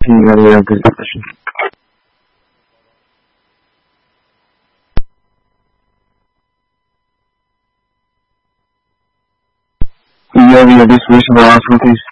Yeah, good question. Yeah, this wish for us, please.